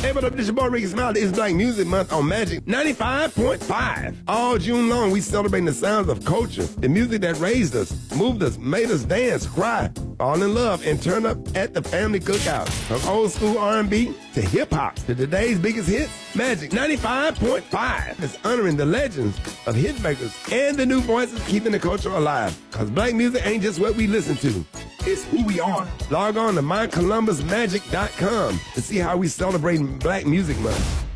Hey, what up? This your boy Ricky Smiley. It's Black Music Month on Magic 95.5. All June long, we celebrating the sounds of culture, the music that raised us, moved us, made us dance, cry, fall in love, and turn up at the family cookout. From old school R&B to hip hop to today's biggest hits, Magic 95.5 is honoring the legends of hit makers and the new voices keeping the culture alive. Cause black music ain't just what we listen to. It's who we are. Log on to mycolumbusmagic.com to see how we celebrating Black Music Month.